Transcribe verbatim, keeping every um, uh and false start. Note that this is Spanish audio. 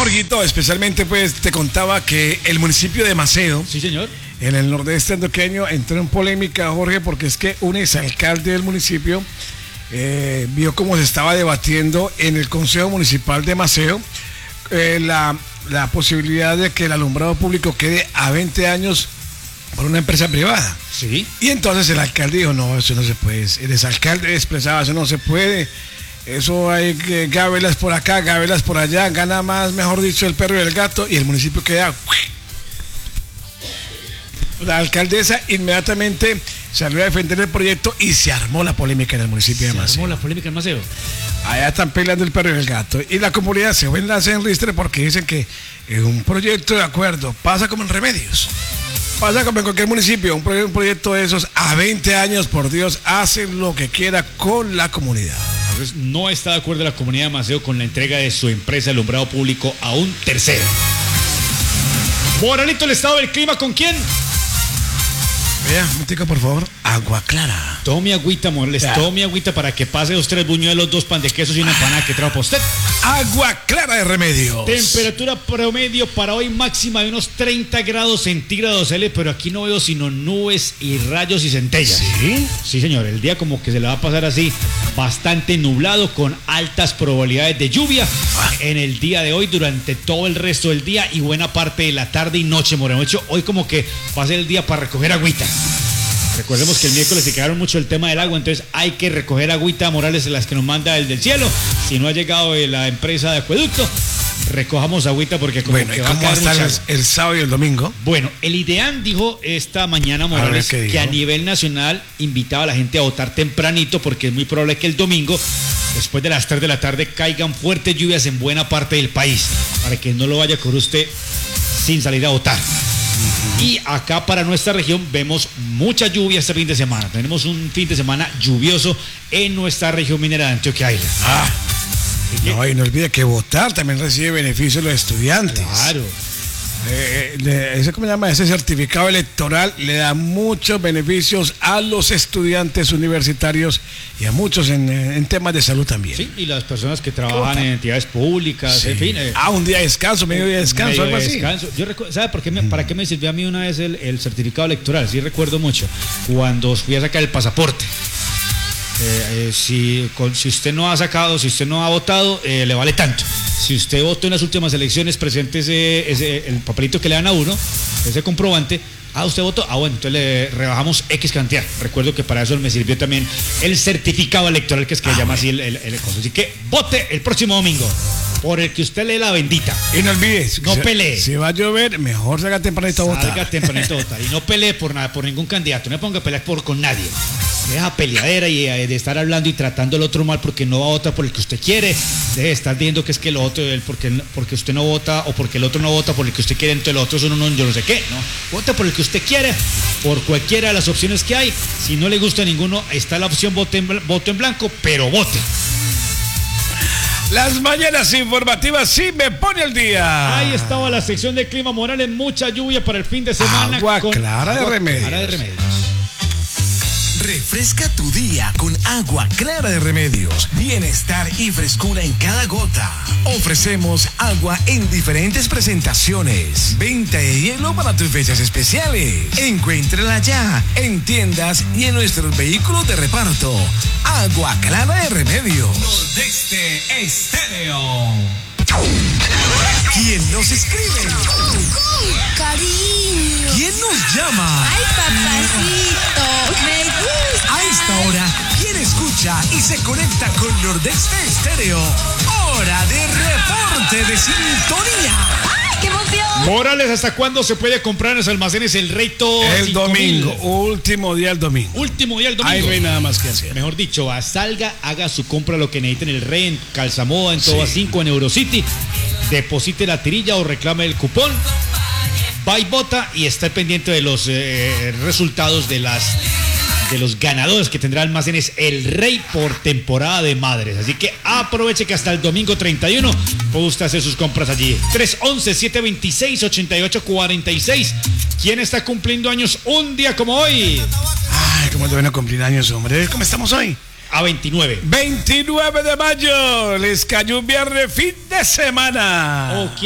Jorgito, especialmente pues te contaba que el municipio de Maceo, sí señor, en el nordeste antioqueño, entró en polémica, Jorge, porque es que un exalcalde del municipio eh, vio cómo se estaba debatiendo en el Consejo Municipal de Maceo eh, la, la posibilidad de que el alumbrado público quede a veinte años por una empresa privada. Sí. Y entonces el alcalde dijo, no, eso no se puede. El exalcalde expresaba, eso no se puede. Eso hay que gabelas por acá, gabelas por allá, gana más, mejor dicho, el perro y el gato, y el municipio queda. La alcaldesa inmediatamente salió a defender el proyecto y se armó la polémica en el municipio de Maceo. Se armó la polémica en Maceo. Allá están peleando el perro y el gato. Y la comunidad se enlace en ristre porque dicen que es un proyecto de acuerdo. Pasa como en Remedios. Pasa como en cualquier municipio. Un, proye- un proyecto de esos a veinte años, por Dios, hacen lo que quiera con la comunidad. Entonces, no está de acuerdo la comunidad de Maceo con la entrega de su empresa de alumbrado público a un tercero. Moralito, el estado del clima, ¿con quién? Vea, un tico, por favor. Agua Clara. Tome agüita, Morales, Ya. tome agüita para que pase dos, tres buñuelos, dos pan de quesos y una empanada que trajo para usted. Agua Clara de Remedios. Temperatura promedio para hoy máxima de unos treinta grados centígrados, L, pero aquí no veo sino nubes y rayos y centellas. ¿Sí? Sí, señor, el día como que se le va a pasar así, bastante nublado, con altas probabilidades de lluvia en el día de hoy, durante todo el resto del día y buena parte de la tarde y noche, Moreno. De hecho, hoy como que va a ser el día para recoger agüita. Recordemos que el miércoles se quedaron mucho el tema del agua, entonces hay que recoger agüita, Morales, de las que nos manda el del cielo. Si no ha llegado de la empresa de acueducto, recojamos agüita porque como Bueno, ¿y que va a cómo quedar va a estar mucha el, el sábado y el domingo? Bueno, el IDEAN dijo esta mañana, Morales, ¿qué dijo? que a nivel nacional invitaba a la gente a votar tempranito porque es muy probable que el domingo, después de las tres de la tarde, caigan fuertes lluvias en buena parte del país, para que no lo vaya a correr usted sin salir a votar. Y acá para nuestra región vemos mucha lluvia este fin de semana. Tenemos un fin de semana lluvioso en nuestra región minera de Antioquia Isla. Ah, no, y no olvide que votar también recibe beneficios los estudiantes. Claro. Eh, le- ese, ¿cómo se llama? Ese certificado electoral le da muchos beneficios a los estudiantes universitarios y a muchos en, en temas de salud también. Sí, y las personas que trabajan en entidades públicas, Sí. en fin. eh, Ah, un día de descanso, medio día de descanso, medio algo de así. descanso. Yo recu- ¿Sabe por qué me, para qué me sirvió a mí una vez el, el certificado electoral? Sí recuerdo mucho. Cuando fui a sacar el pasaporte. Eh, eh, si, con- si usted no ha sacado, si usted no ha votado, eh, le vale tanto. Si usted votó en las últimas elecciones, presente ese, ese, el papelito que le dan a uno, ese comprobante. Ah, usted votó. Ah, bueno, entonces le rebajamos X cantidad. Recuerdo que para eso me sirvió también el certificado electoral, que es que Ah, se llama bueno. así el, el, el coso. Así que vote el próximo domingo por el que usted lee la bendita. Y no olvides, No si- pelee. Si va a llover, mejor salga tempranito a votar. Salga tempranito a votar y no pelee por nada, por ningún candidato. No ponga a pelear por con nadie. Deja peleadera y eh, de estar hablando y tratando al otro mal porque no va a votar por el que usted quiere. Deje de estar viendo que es que el otro, el porque, porque usted no vota o porque el otro no vota por el que usted quiere, entonces el otro son uno, yo no sé qué, ¿no? Vote por el que usted quiere, por cualquiera de las opciones que hay. Si no le gusta ninguno, está la opción voto en, bl- voto en blanco, pero vote. Las mañanas informativas sí me pone al día. Ahí estaba la sección de clima, Morales, mucha lluvia para el fin de semana. Agua clara de remedios. Clara de remedios. Refresca tu día con agua clara de remedios. Bienestar y frescura en cada gota. Ofrecemos agua en diferentes presentaciones. Venta de hielo para tus fechas especiales. Encuéntrala ya en tiendas y en nuestros vehículos de reparto. Agua clara de remedios. Nordeste Estéreo. ¿Quién nos escribe? Cariño. ¿Quién nos llama? Ay, papacito, me gusta. A esta hora, ¿quién escucha y se conecta con Nordeste Estéreo? Hora de reporte de sintonía. ¡Ay, qué emoción! Morales, ¿hasta cuándo se puede comprar en los almacenes el Reito El cinco domingo, mil? último día el domingo. Último día el domingo. Ahí no hay nada más que hacer. Mejor dicho, va, salga, haga su compra, lo que necesiten, el Rey, en Calzamoda, en Toba cinco, en Eurocity. Deposite la tirilla o reclame el cupón. Va y vota y está pendiente de los eh, resultados de las de los ganadores que tendrá almacenes El Rey por temporada de madres. Así que aproveche que hasta el domingo treinta y uno puede usted hacer sus compras allí. tres once, siete veintiséis, ochenta y ocho cuarenta y seis. ¿Quién está cumpliendo años un día como hoy? Ay, cómo te van a cumplir años, hombre. ¿Cómo estamos hoy? A veintinueve. veintinueve de mayo. Les cayó un viernes fin de semana. ¿O